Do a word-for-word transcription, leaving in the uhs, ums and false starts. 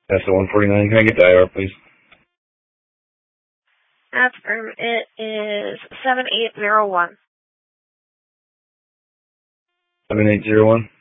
That's the one forty-nine. Can I get the I R, please? That's um, it is seven eight zero one. seven eight zero one?